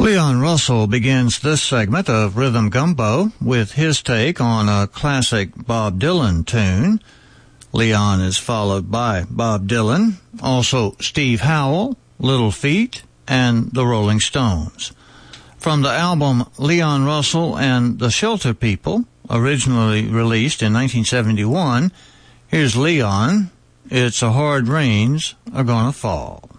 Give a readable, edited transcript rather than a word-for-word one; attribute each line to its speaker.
Speaker 1: Leon Russell begins this segment of Rhythm Gumbo with his take on a classic Bob Dylan tune. Leon is followed by Bob Dylan, also Steve Howell, Little Feat, and the Rolling Stones. From the album Leon Russell and the Shelter People, originally released in 1971, here's Leon, It's a Hard Rains Are Gonna Fall.